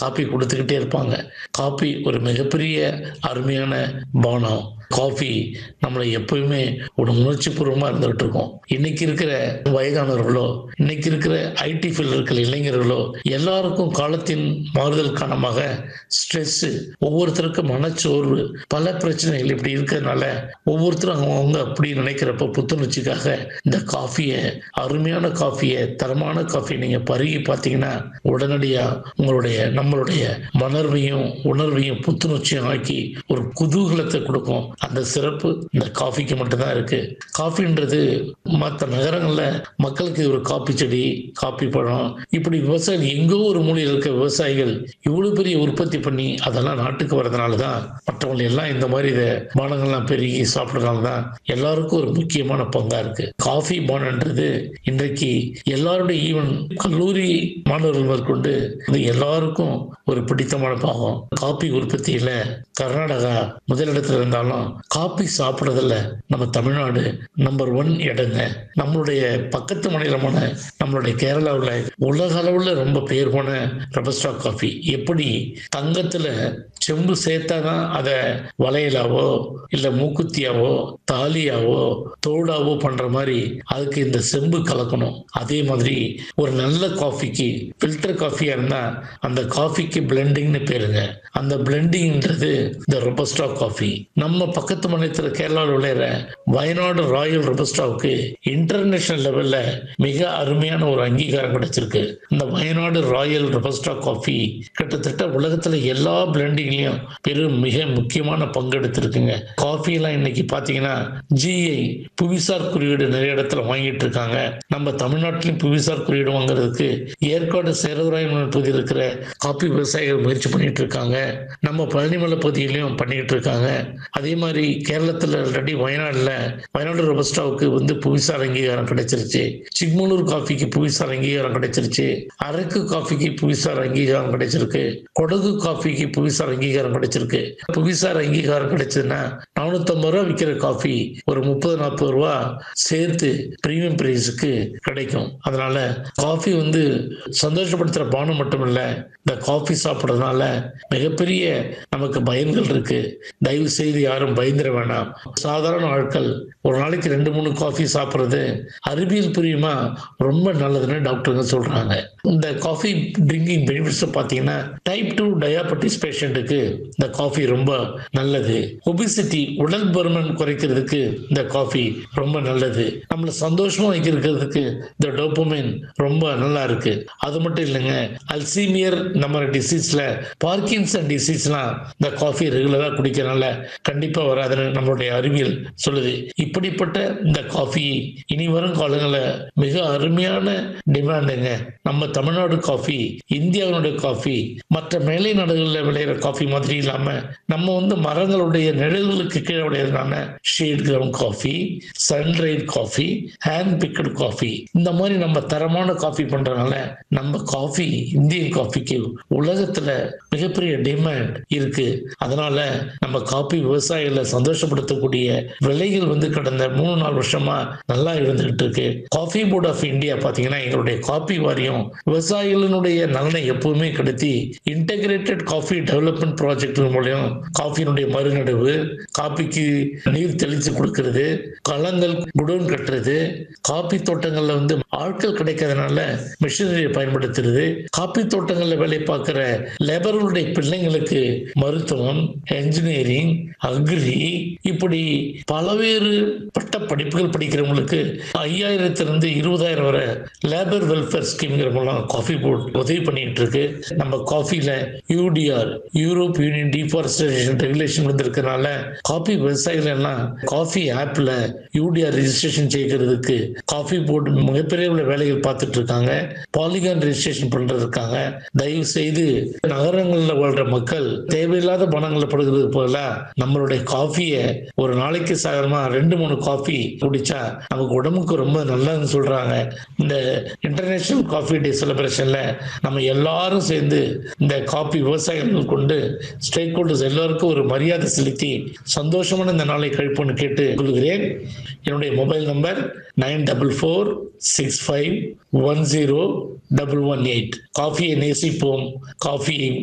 Copy குடுத்துக்கிட்டே இருப்பாங்க. Copy ஒரு மிகப்பெரிய அருமையான பானம். காஃபி நம்மள எப்பவுமே ஒரு உணர்ச்சிபூர்வமா இருந்துகிட்டு இருக்கோம். இன்னைக்கு இருக்கிற வயதானவர்களோ, இன்னைக்கு இருக்கிற ஐடி ஃபீல்ட்ல இருக்கிற இளைஞர்களோ, எல்லாருக்கும் காலத்தின் மாறுதல் காரணமாக ஸ்ட்ரெஸ், ஒவ்வொருத்தருக்கும் மனச்சோர்வு, பல பிரச்சனைகள் இப்படி இருக்கிறதுனால ஒவ்வொருத்தரும் அவங்கவங்க அப்படி நினைக்கிறப்ப புத்துணர்ச்சிக்காக இந்த காஃபிய, அருமையான காஃபிய, தரமான காஃபிய நீங்க பருகி பார்த்தீங்கன்னா, உடனடியா நம்மளுடைய உணர்வையும் புத்துணர்ச்சியும் ஆக்கி ஒரு குதூகலத்தை கொடுக்கும். அந்த சிறப்பு இந்த காஃபிக்கு மட்டும்தான் இருக்கு. காஃபின்றது மற்ற நகரங்கள்ல மக்களுக்கு ஒரு காப்பி செடி, காப்பி பழம், இப்படி விவசாயிகள் எங்கோ ஒரு மூலையில் இருக்க விவசாயிகள் இவ்வளவு பெரிய உற்பத்தி பண்ணி அதெல்லாம் நாட்டுக்கு வரதுனால தான் மற்றவங்க எல்லாம் இந்த மாதிரி பானங்கள்லாம் பெருகி சாப்பிட்றதுனால தான் எல்லாருக்கும் ஒரு முக்கியமான பங்கா இருக்கு. காஃபி பானன்றது இன்றைக்கு எல்லாருடைய ஈவன் கல்லூரி மாணவர்கள் மேற்கொண்டு இது எல்லாருக்கும் ஒரு பிடித்தமான பாகம். காபி உற்பத்தியில கர்நாடகா முதலிடத்துல இருந்தாலும் காபி சாப்பிடுறதுல நம்ம தமிழ்நாடு நம்பர் 1 இடங்க. நம்மளுடைய பக்கத்து மாநிலமான நம்மளுடைய கேரளாவில் உலக அளவுல ரொம்ப பேர் போன ரொபஸ்டா காஃபி எப்படி தங்கத்துல செம்பு சேர்த்தாதான் அதை வளையலாவோ இல்ல மூக்குத்தியாவோ தாலியாவோ தோடாவோ பண்ற மாதிரி அதுக்கு இந்த செம்பு கலக்கணும். அதே மாதிரி ஒரு நல்ல காஃபிக்கு ஃபில்டர் காஃபியா இருந்தா அந்த காஃபிக்கு பிளெண்டிங்னு பேருங்க. அந்த பிளெண்டிங்ன்றது இந்த ரொபஸ்டா காஃபி. நம்ம பக்கத்து மாநிலத்தில் கேரளாவில் விளையிற வயநாடு ராயல் ரொபஸ்டாவுக்கு இன்டர்நேஷனல் லெவல்ல மிக அருமையான ஒரு அங்கீகாரம் கிடைச்சிருக்கு. இந்த வயநாடு ராயல் ரொபஸ்டா காஃபி கிட்டத்தட்ட உலகத்துல எல்லா பிளெண்டிங்லயும் மிக முக்கியமான பங்கெடுத்திருக்குங்க. காஃபி எல்லாம் இன்னைக்கு பாத்தீங்கன்னா ஜிஐ புவிசார் குறியீடு நிறைய இடத்துல வாங்கிட்டு இருக்காங்க. நம்ம தமிழ்நாட்டிலும் புவிசார் குறியீடு வாங்குறதுக்கு ஏற்காடு சேரதுராயன் பகுதியில் இருக்கிற காபி விவசாயிகள் முயற்சி பண்ணிட்டு இருக்காங்க. நம்ம பழனிமலை பகுதியிலையும் பண்ணிட்டு இருக்காங்க. அதே மாதிரி கேரளத்துல ஆல்ரெடி வயநாடு ரொபஸ்டாவுக்கு புவிசார் அங்கீகாரம் கிடைச்சிருச்சு. சிக்மலூர் காஃபிக்கு புவிசார் அங்கீகாரம் கிடைச்சிருச்சு. அரக்கு காஃபிக்கு புவிசார் அங்கீகாரம் கிடைச்சிருக்கு. கொடகு காஃபிக்கு புவிசார் அங்கீகாரம் கிடைச்சிருக்கு. புவிசார் அங்கீகாரம் கிடைச்சதுன்னா 450 ரூபா விற்கிற காஃபி ஒரு 30-40 ரூபா சேர்த்து பிரீமியம் பிரைஸுக்கு கிடைக்கும். அதனால காஃபி சந்தோஷப்படுத்துற பானம் மட்டும் இல்ல, இந்த காஃபி சாப்பிட்றதுனால மிகப்பெரிய நமக்கு பயன்கள் இருக்கு. தயவு செய்து யாரும் பயந்துட வேண்டாம். சாதாரண ஆட்கள் ஒரு நாளைக்கு 2-3 காஃபி சாப்பிட்றது அறிவியல் புரியுமா ரொம்ப நல்லதுன்னு டாக்டருங்க சொல்றாங்க. இந்த காஃபி ட்ரிங்கிங் பெனிஃபிட்ஸ் பார்த்தீங்கன்னா டைப் 2 டயாபெட்டிஸ் பேஷண்ட்டுக்கு இந்த காஃபி ரொம்ப நல்லது. ஒபிசிட்டி உடல் பருமன் குறைக்கிறதுக்கு இந்த காஃபி ரொம்ப நல்லது. நம்மள சந்தோஷமா வைக்கிறதுக்கு இந்த டோபமைன் ரொம்ப நல்லா இருக்கு. அது மட்டும் இல்லைங்க, அல்சீமியர் இந்த மாதிரி டிசீஸ்ல, பார்க்கின்சன் டிசீஸ்லாம் இந்த காஃபி ரெகுலரா குடிக்கிறனால கண்டிப்பா வராதுன்னு நம்மளுடைய அறிவியல் சொல்லுது. இப்படிப்பட்ட இந்த காஃபி இனி வரும் காலங்களில் மிக அருமையான டிமாண்டுங்க. நம்ம தமிழ்நாடு காஃபி, இந்தியாவினுடைய காஃபி மற்ற மேலை நாடுகளில் விளையிற காஃபி மாதிரி இல்லாம நம்ம மரங்களுடைய நிழல்களுக்கு கீழே விளையிறதுனால shade ground coffee, சன்ரைட் coffee, hand picked coffee, இந்த மாதிரி நம்ம தரமான காஃபி பண்றதுனால நம்ம காஃபி, இந்தியன் காஃபிக்கு உலகத்துல மிகப்பெரிய டிமாண்ட் இருக்கு. அதனால நம்ம காஃபி விவசாயிகளை சந்தோஷப்படுத்தக்கூடிய விலைகள் கடந்த 3-4 வருஷமா நல்லா இருந்துகிட்டு இருக்கு. காஃபி போர்ட் ஆஃப் இந்தியா பாத்தீங்கன்னா எங்களுடைய காஃபி வாரியம் விவசாயிகளுடைய நலனை எப்பவுமே கருதி இன்டகிரேட்டட் காஃபி டெவலப்மெண்ட் ப்ராஜெக்ட் மூலம் காஃபியினுடைய மறுநடுவு, காபிக்கு நீர் தெளிச்சு கொடுக்கிறது, களங்கள் குடோன் கட்டுறது, காபி தோட்டங்கள்ல ஆட்கள் கிடைக்கிறதுனால மிஷினரியை பயன்படுத்துறது, காபி தோட்டங்கள்ல வேலை பார்க்கிற லேபர்களுடைய பிள்ளைங்களுக்கு மருத்துவம், என்ஜினியரிங், அக்ரி, இப்படி பல்வேறு பட்ட படிப்புகள் படிக்கிறவங்களுக்கு 5000 20,000 வரை லேபர் வெல்ஃபேர் ஸ்கீம்ங்கிற மூலம் காஃபி போர்ட் உதவி பண்ணிட்டு இருக்கு. நம்ம காஃபில UTR, Europe union deforestation regulation வந்திருக்கிறதுனால coffee விவசாயிகள் எல்லாம் காஃபி ஆப்ல யூடிஆர் ரெஜிஸ்ட்ரேஷன் செய்கிறதுக்கு காஃபி போர்டு மிகப்பெரிய வேலைகள் பார்த்துட்டு இருக்காங்க. பாலிகான் ரெஜிஸ்ட்ரேஷன் பண்றதுக்காக தயவு செய்து நகரங்களில் வாழ்ற மக்கள் தேவையில்லாத பணங்களை படுகிறது போல நம்மளுடைய காஃபியை ஒரு நாளைக்கு சாதாரணமா 2-3 காஃபி குடிச்சா நமக்கு உடம்புக்கு ரொம்ப நல்லதுன்னு சொல்றாங்க. இந்த இன்டர்நேஷனல் காஃபி டே செலிப்ரேஷன்ல நம்ம எல்லாரும் சேர்ந்து இந்த காஃபி விவசாயிகள் கொண்டு ஸ்டேக் ஹோல்டர்ஸ் எல்லாருக்கும் ஒரு மரியாதை செலுத்தி சந்தோஷமான இந்த நாளை கழிப்புன்னு கேட்டு கொள்கிறேன். என்னுடைய மொபைல் நம்பர் 9446510118. காஃபியை நேசிப்போம், காஃபியை